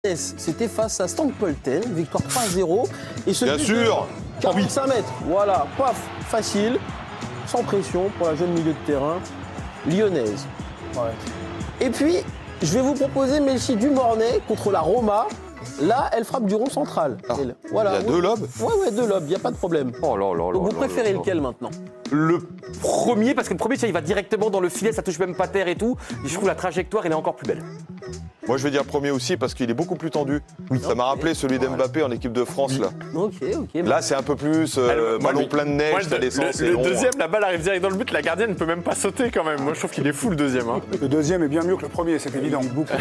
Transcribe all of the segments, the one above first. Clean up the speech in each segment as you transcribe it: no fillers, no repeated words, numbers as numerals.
C'était face à Stankpolten, victoire 3-0. Et ce Bien sûr 45 mètres, voilà, paf, facile, sans pression pour la jeune milieu de terrain lyonnaise. Ouais. Et puis, je vais vous proposer Melchi Dumornay contre la Roma. Là, elle frappe du rond central. Voilà, il y a 2 lobes. Ouais, 2 lobes, il n'y a pas de problème. Oh là là. Donc vous préférez lequel maintenant? Le premier, parce que le premier, il va directement dans le filet, ça touche même pas terre et tout. Et je trouve la trajectoire, elle est encore plus belle. Moi, je vais dire premier aussi parce qu'il est beaucoup plus tendu. Oui. Ça m'a rappelé celui d'Mbappé en équipe de France, là. Ok. Là, c'est un peu plus ballon plein de neige, ça descend, c'est le long. deuxième, la balle arrive direct dans le but, la gardienne ne peut même pas sauter quand même. Moi, je trouve qu'il est fou, le deuxième. Hein. Le deuxième est bien mieux que le premier, c'est évident. Beaucoup.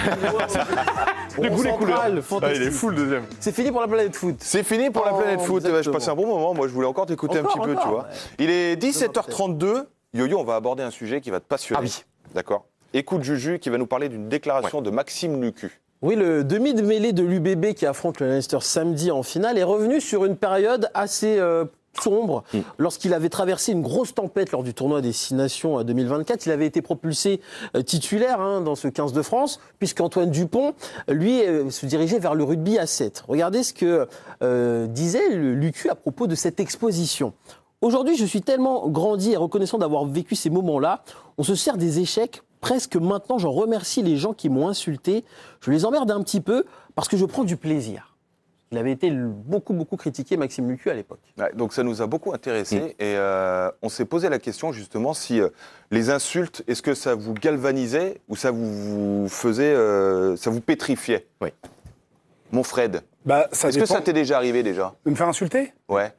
Le goût, les couleurs. Fantastique. Il est fou, le deuxième. C'est fini pour la planète foot. C'est fini pour la planète foot. Je passais un bon moment. Moi, je voulais encore t'écouter un petit peu, tu vois. Il est 17h32. Yo-Yo, on va aborder un sujet qui va te passionner. Ah oui. D'accord. Écoute Juju qui va nous parler d'une déclaration de Maxime Lucu. Oui, le demi de mêlée de l'UBB qui affronte le Leicester samedi en finale est revenu sur une période assez sombre. Lorsqu'il avait traversé une grosse tempête lors du tournoi des 6 Nations à 2024, il avait été propulsé titulaire dans ce 15 de France, puisqu'Antoine Dupont, lui, se dirigeait vers le rugby à 7. Regardez ce que disait le Lucu à propos de cette exposition. Aujourd'hui, je suis tellement grandi et reconnaissant d'avoir vécu ces moments-là. On se sert des échecs. Presque maintenant, j'en remercie les gens qui m'ont insulté. Je les emmerde un petit peu parce que je prends du plaisir. Il avait été beaucoup critiqué, Maxime Lucu, à l'époque. Ouais, donc ça nous a beaucoup intéressés et on s'est posé la question justement si les insultes, est-ce que ça vous galvanisait ou ça vous faisait, ça vous pétrifiait? Oui. Mon Fred, est-ce que ça t'est déjà arrivé déjà? De me faire insulter? Ouais.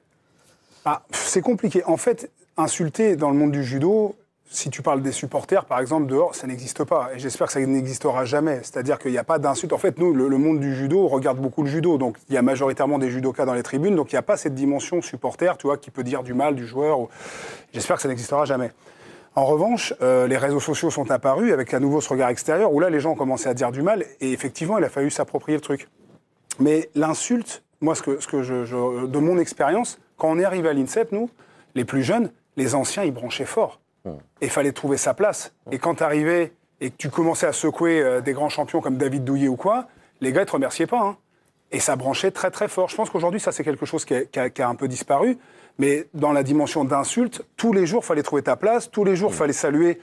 C'est compliqué. En fait, insulter dans le monde du judo, si tu parles des supporters, par exemple, dehors, ça n'existe pas. Et j'espère que ça n'existera jamais. C'est-à-dire qu'il n'y a pas d'insulte. En fait, nous, le monde du judo regarde beaucoup le judo. Donc, il y a majoritairement des judokas dans les tribunes. Donc, il n'y a pas cette dimension supporter, tu vois, qui peut dire du mal du joueur. J'espère que ça n'existera jamais. En revanche, les réseaux sociaux sont apparus avec à nouveau ce regard extérieur où là, les gens ont commencé à dire du mal. Et effectivement, il a fallu s'approprier le truc. Mais l'insulte, moi, de mon expérience, quand on est arrivé à l'INSEP, nous, les plus jeunes, les anciens, ils branchaient fort. Et il fallait trouver sa place. Et quand tu arrivais et que tu commençais à secouer des grands champions comme David Douillet ou quoi, les gars ne te remerciaient pas. Hein. Et ça branchait très très fort. Je pense qu'aujourd'hui, ça c'est quelque chose qui a un peu disparu. Mais dans la dimension d'insulte, tous les jours, il fallait trouver ta place. Tous les jours, il fallait saluer.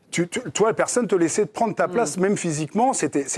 Toi, personne te laissait prendre ta place, même physiquement,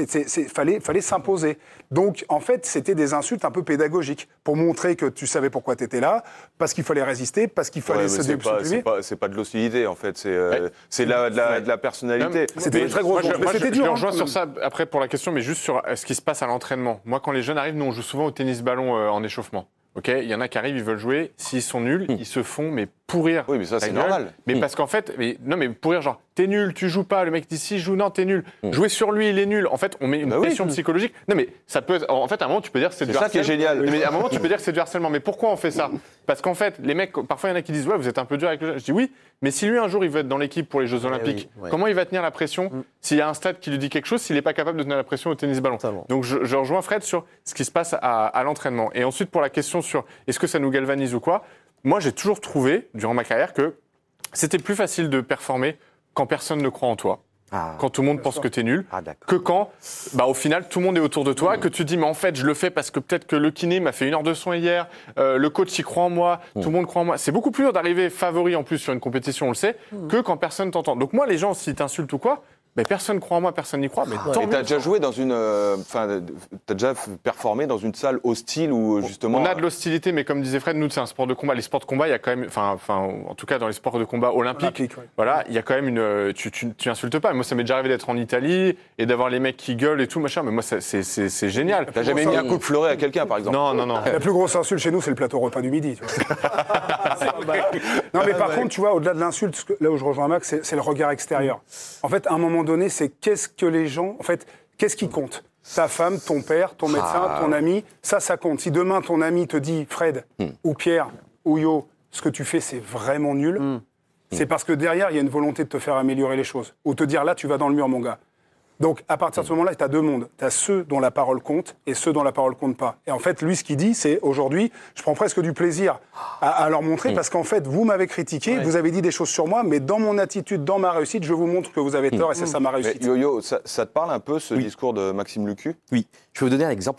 fallait s'imposer. Donc, en fait, c'était des insultes un peu pédagogiques pour montrer que tu savais pourquoi tu étais là, parce qu'il fallait résister, parce qu'il fallait se supprimer. C'est pas de l'hostilité, en fait, c'est de la personnalité. C'était une très grosse chose. C'était dur. Je rejoins sur ça après pour la question, mais juste sur ce qui se passe à l'entraînement. Moi, quand les jeunes arrivent, nous, on joue souvent au tennis-ballon en échauffement. Okay, il y en a qui arrivent, ils veulent jouer. S'ils sont nuls, ils se font pourrir. Oui, mais ça, c'est normal. Mais parce qu'en fait, mais pourrir, genre, t'es nul, tu joues pas. Le mec dit si je joue, non, t'es nul. Jouer sur lui, il est nul. En fait, on met une pression psychologique. Non, mais ça peut être. En fait, à un moment, tu peux dire que c'est du harcèlement. C'est ça qui est génial. Mais à un moment, tu peux dire que c'est du harcèlement. Mais pourquoi on fait ça? Parce qu'en fait, les mecs, parfois, il y en a qui disent ouais, vous êtes un peu dur avec le jeu. Je dis oui, mais si lui, un jour, il veut être dans l'équipe pour les Jeux Olympiques, comment il va tenir la pression s'il y a un stade qui lui dit quelque chose, s'il n'est pas capable de tenir la pression au tennis-ballon? Donc, je rejoins Fred sur ce qui se passe à l'entraînement. Et ensuite, pour la question sur est-ce que ça nous galvanise ou quoi, moi, j'ai toujours trouvé, durant ma carrière, que c'était plus facile de performer quand personne ne croit en toi. Quand tout le monde pense que t'es nul, que quand, au final, tout le monde est autour de toi, que tu dis, mais en fait, je le fais parce que peut-être que le kiné m'a fait 1 heure de soin hier, le coach y croit en moi, tout le monde croit en moi. C'est beaucoup plus dur d'arriver favori en plus sur une compétition, on le sait, que quand personne t'entend. Donc moi, les gens, s'ils t'insultent ou quoi, personne croit en moi, personne n'y croit. Mais et t'as déjà joué dans une, t'as déjà performé dans une salle hostile où justement. On a de l'hostilité, mais comme disait Fred, nous c'est un sport de combat. Les sports de combat, il y a quand même, en tout cas dans les sports de combat olympiques, voilà, il y a quand même une, tu insultes pas. Moi, ça m'est déjà arrivé d'être en Italie et d'avoir les mecs qui gueulent et tout machin. Mais moi, c'est génial. T'as jamais mis un coup de fleuret à quelqu'un, par exemple? Non. La plus grosse insulte chez nous, c'est le plateau repas du midi. Tu vois. Non, mais par contre, tu vois, au-delà de l'insulte, là où je rejoins Max, c'est le regard extérieur. En fait, à un moment donné, c'est qu'est-ce que les gens... En fait, qu'est-ce qui compte? Ta femme, ton père, ton médecin, ton ami, ça compte. Si demain, ton ami te dit, Fred, ou Pierre, ou Yo, ce que tu fais, c'est vraiment nul, c'est parce que derrière, il y a une volonté de te faire améliorer les choses. Ou te dire, là, tu vas dans le mur, mon gars. Donc, à partir de ce moment-là, tu as deux mondes. Tu as ceux dont la parole compte et ceux dont la parole compte pas. Et en fait, lui, ce qu'il dit, c'est aujourd'hui, je prends presque du plaisir à leur montrer parce qu'en fait, vous m'avez critiqué, vous avez dit des choses sur moi, mais dans mon attitude, dans ma réussite, je vous montre que vous avez tort et c'est ça ma réussite. Mais Yo-Yo, ça te parle un peu ce discours de Maxime Lucu ? Oui. Je vais vous donner un exemple.